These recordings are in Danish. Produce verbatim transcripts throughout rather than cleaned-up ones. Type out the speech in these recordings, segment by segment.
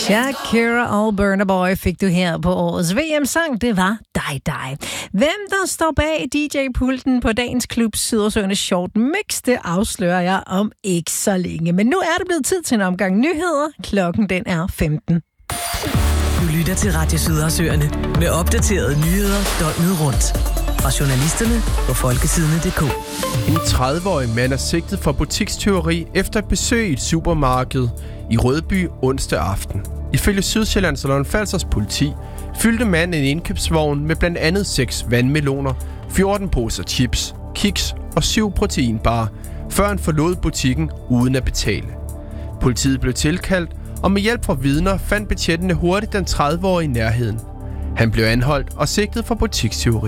Shakira og Burna Boy fik du her på årets V M-sang. Det var dig, dig. Hvem der står bag D J-pulten på dagens klub Sydersøernes Short Mix, det afslører jeg om ikke så længe. Men nu er det blevet tid til en omgang nyheder. Klokken den er femten. Du lytter til Radio Sydersøerne med opdaterede nyheder døgnet rundt. Fra journalisterne på folketidene punktum d k. En tredive-årig mand er sigtet for butikstyveri efter et besøg i et supermarked i Rødby onsdag aften. Ifølge Sydsjællands og Lolland-Falsters politi fyldte manden en indkøbsvogn med blandt andet seks vandmeloner, fjorten poser chips, kiks og syv proteinbarer, før han forlod butikken uden at betale. Politiet blev tilkaldt, og med hjælp fra vidner fandt betjentene hurtigt den tredive-årige i nærheden. Han blev anholdt og sigtet for butikstyveri.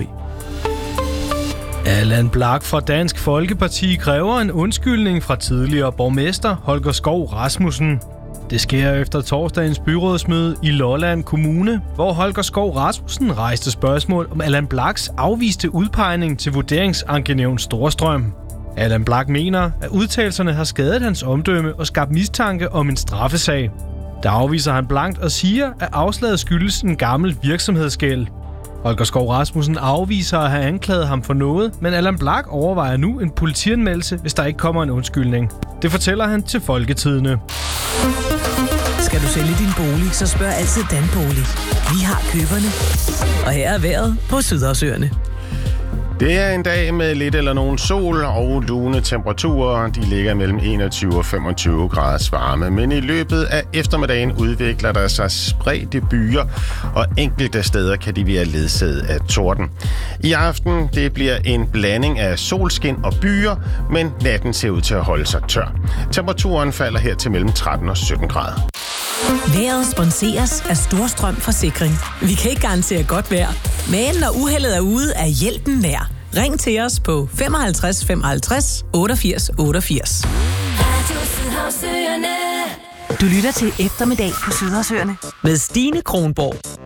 Allan Blak fra Dansk Folkeparti kræver en undskyldning fra tidligere borgmester Holger Skov Rasmussen. Det sker efter torsdagens byrådsmøde i Lolland Kommune, hvor Holger Skov Rasmussen rejste spørgsmål om Allan Blaks afviste udpegning til vurderingsankenævn Storstrøm. Allan Blak mener, at udtalelserne har skadet hans omdømme og skabt mistanke om en straffesag. Der afviser han blankt og siger, at afslaget skyldes en gammel virksomhedsgæld. Holger Skov Rasmussen afviser at have anklaget ham for noget, men Allan Blak overvejer nu en politianmeldelse, hvis der ikke kommer en undskyldning. Det fortæller han til Folketidene. Skal du sælge din bolig, så spørg altid Danbolig. Vi har køberne. Og her er vejret på Sydersøerne. Det er en dag med lidt eller nogen sol og lune temperaturer. De ligger mellem enogtyve og femogtyve graders varme. Men i løbet af eftermiddagen udvikler der sig spredte byer, og enkelte steder kan de være ledsaget af torden. I aften det bliver en blanding af solskin og byer, men natten ser ud til at holde sig tør. Temperaturen falder her til mellem tretten og sytten grader. Vejret sponseres af Storstrøm Forsikring. Vi kan ikke garantere godt vejr, men når uheldet er ude, er hjælpen nær. Ring til os på femoghalvtreds femoghalvtreds otteogfirs otteogfirs. Du lytter til Eftermiddag på Sydersøerne med Stine Kronborg